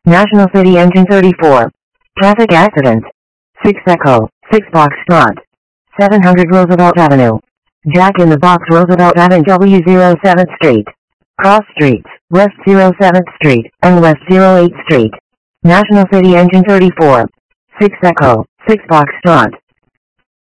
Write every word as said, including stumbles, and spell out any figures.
National City Engine thirty-four. Traffic accident. six Echo, six Foxtrot. seven hundred Roosevelt Avenue. Jack in the Box Roosevelt Avenue W zero seventh Street. Cross Streets, West zero seventh Street, and West zero eighth Street. National City Engine thirty-four. six Echo, six Foxtrot.